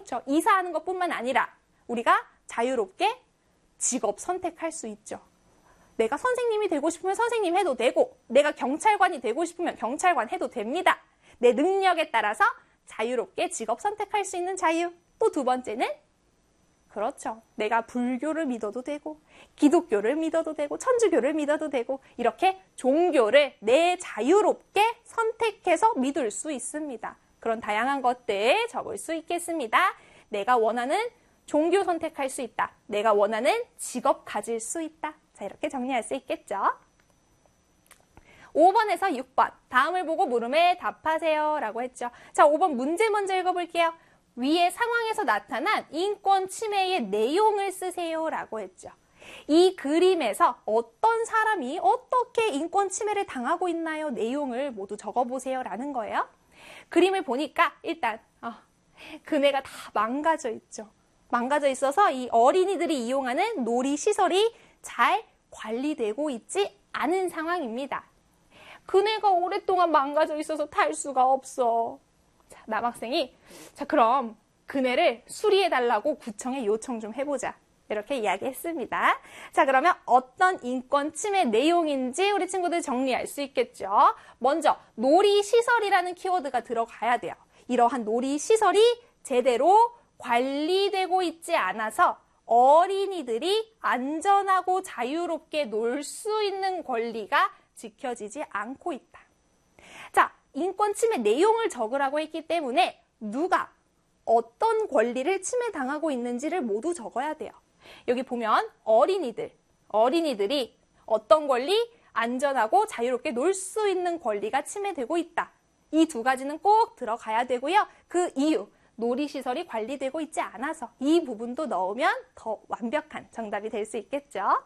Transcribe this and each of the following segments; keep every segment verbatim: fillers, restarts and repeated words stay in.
그렇죠. 이사하는 것뿐만 아니라 우리가 자유롭게 직업 선택할 수 있죠. 내가 선생님이 되고 싶으면 선생님 해도 되고 내가 경찰관이 되고 싶으면 경찰관 해도 됩니다. 내 능력에 따라서 자유롭게 직업 선택할 수 있는 자유. 또 두 번째는 그렇죠. 내가 불교를 믿어도 되고 기독교를 믿어도 되고 천주교를 믿어도 되고 이렇게 종교를 내 자유롭게 선택해서 믿을 수 있습니다. 그런 다양한 것들 적을 수 있겠습니다. 내가 원하는 종교 선택할 수 있다. 내가 원하는 직업 가질 수 있다. 자, 이렇게 정리할 수 있겠죠. 오 번에서 육 번. 다음을 보고 물음에 답하세요. 라고 했죠. 자, 오 번 문제 먼저 읽어볼게요. 위의 상황에서 나타난 인권 침해의 내용을 쓰세요. 라고 했죠. 이 그림에서 어떤 사람이 어떻게 인권 침해를 당하고 있나요? 내용을 모두 적어보세요. 라는 거예요. 그림을 보니까 일단 어, 그네가 다 망가져 있죠. 망가져 있어서 이 어린이들이 이용하는 놀이시설이 잘 관리되고 있지 않은 상황입니다. 그네가 오랫동안 망가져 있어서 탈 수가 없어. 자, 남학생이 자 그럼 그네를 수리해달라고 구청에 요청 좀 해보자. 이렇게 이야기했습니다. 자, 그러면 어떤 인권 침해 내용인지 우리 친구들 정리할 수 있겠죠. 먼저 놀이시설이라는 키워드가 들어가야 돼요. 이러한 놀이시설이 제대로 관리되고 있지 않아서 어린이들이 안전하고 자유롭게 놀 수 있는 권리가 지켜지지 않고 있다. 자, 인권 침해 내용을 적으라고 했기 때문에 누가 어떤 권리를 침해당하고 있는지를 모두 적어야 돼요. 여기 보면 어린이들, 어린이들이 어떤 권리? 안전하고 자유롭게 놀 수 있는 권리가 침해되고 있다. 이 두 가지는 꼭 들어가야 되고요. 그 이유, 놀이시설이 관리되고 있지 않아서 이 부분도 넣으면 더 완벽한 정답이 될 수 있겠죠.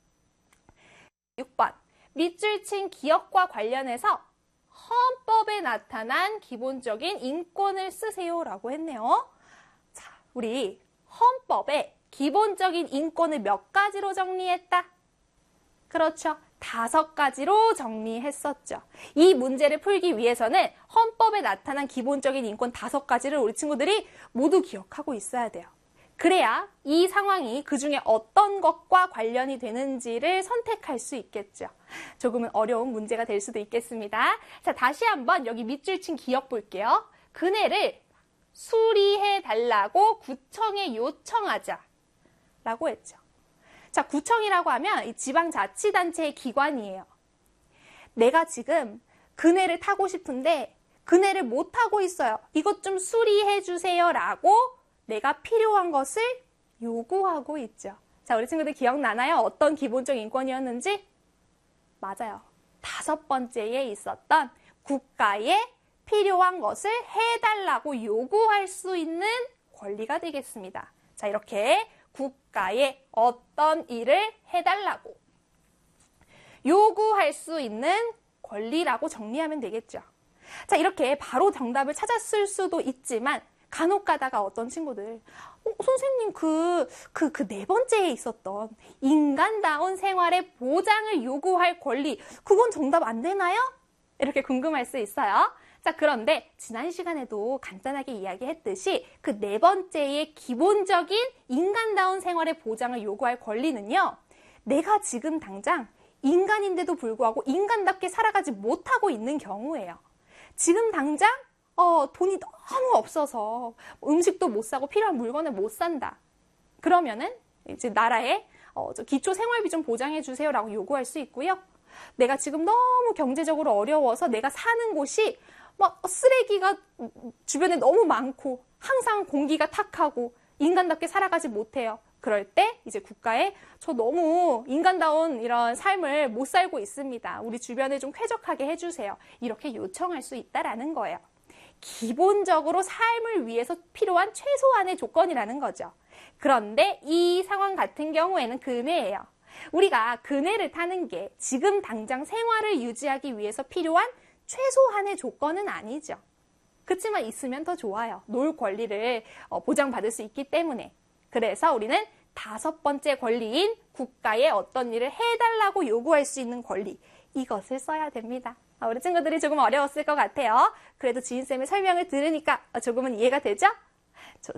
육 번, 밑줄 친 기억과 관련해서 헌법에 나타난 기본적인 인권을 쓰세요 라고 했네요. 자, 우리 헌법에 기본적인 인권을 몇 가지로 정리했다? 그렇죠. 다섯 가지로 정리했었죠. 이 문제를 풀기 위해서는 헌법에 나타난 기본적인 인권 다섯 가지를 우리 친구들이 모두 기억하고 있어야 돼요. 그래야 이 상황이 그중에 어떤 것과 관련이 되는지를 선택할 수 있겠죠. 조금은 어려운 문제가 될 수도 있겠습니다. 자, 다시 한번 여기 밑줄 친 기억 볼게요. 그네를 수리해달라고 구청에 요청하자 라고 했죠. 자, 구청이라고 하면 이 지방자치단체의 기관이에요. 내가 지금 그네를 타고 싶은데 그네를 못 타고 있어요. 이것 좀 수리해 주세요 라고 내가 필요한 것을 요구하고 있죠. 자, 우리 친구들 기억나나요? 어떤 기본적 인권이었는지? 맞아요. 다섯 번째에 있었던 국가에 필요한 것을 해달라고 요구할 수 있는 권리가 되겠습니다. 자, 이렇게 국가에 어떤 일을 해달라고 요구할 수 있는 권리라고 정리하면 되겠죠. 자, 이렇게 바로 정답을 찾았을 수도 있지만 간혹 가다가 어떤 친구들 어, 선생님 그, 그, 그 네 번째에 있었던 인간다운 생활의 보장을 요구할 권리 그건 정답 안 되나요? 이렇게 궁금할 수 있어요. 자, 그런데 지난 시간에도 간단하게 이야기했듯이 그 네 번째의 기본적인 인간다운 생활의 보장을 요구할 권리는요. 내가 지금 당장 인간인데도 불구하고 인간답게 살아가지 못하고 있는 경우예요. 지금 당장 어, 돈이 너무 없어서 음식도 못 사고 필요한 물건을 못 산다. 그러면은 이제 나라에 어, 저 기초 생활비 좀 보장해 주세요라고 요구할 수 있고요. 내가 지금 너무 경제적으로 어려워서 내가 사는 곳이 막 쓰레기가 주변에 너무 많고 항상 공기가 탁하고 인간답게 살아가지 못해요. 그럴 때 이제 국가에 저 너무 인간다운 이런 삶을 못 살고 있습니다. 우리 주변에 좀 쾌적하게 해주세요. 이렇게 요청할 수 있다라는 거예요. 기본적으로 삶을 위해서 필요한 최소한의 조건이라는 거죠. 그런데 이 상황 같은 경우에는 그네예요. 우리가 그네를 타는 게 지금 당장 생활을 유지하기 위해서 필요한 최소한의 조건은 아니죠. 그렇지만 있으면 더 좋아요. 놀 권리를 보장받을 수 있기 때문에. 그래서 우리는 다섯 번째 권리인 국가에 어떤 일을 해달라고 요구할 수 있는 권리, 이것을 써야 됩니다. 우리 친구들이 조금 어려웠을 것 같아요. 그래도 지인쌤의 설명을 들으니까 조금은 이해가 되죠?